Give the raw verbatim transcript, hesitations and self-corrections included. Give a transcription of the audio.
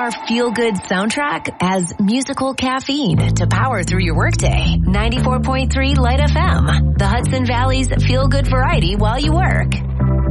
Our feel-good soundtrack as musical caffeine to power through your workday. ninety-four point three Light F M, the Hudson Valley's feel-good variety while you work.